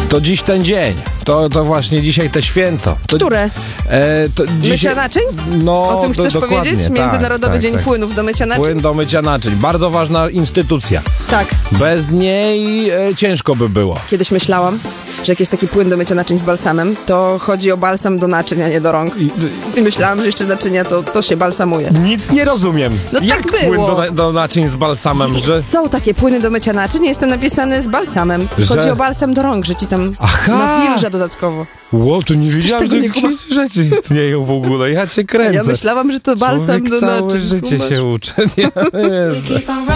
To dziś ten dzień. To właśnie dzisiaj te święto. Które? Mycia naczyń? No, o tym chcesz dokładnie, powiedzieć? Międzynarodowy Dzień Płynów do mycia naczyń? Płyn do mycia naczyń. Bardzo ważna instytucja. Tak. Bez niej ciężko by było. Kiedyś myślałam, że jak jest taki płyn do mycia naczyń z balsamem, to chodzi o balsam do naczyń, a nie do rąk. I myślałam, że jeszcze naczynia to się balsamuje. Nic nie rozumiem. No jak tak było. płyn do naczyń z balsamem, że... Są takie płyny do mycia naczyń, jest tam napisane z balsamem. Chodzi o balsam do rąk, że ci tam nawilża dodatkowo. Ło, to nie wiedziałem, tego że nie takie rzeczy istnieją w ogóle. Ja cię kręcę. Ja myślałam, że to balsam Człowiek do naczyń. całe życie się uczy. Nie,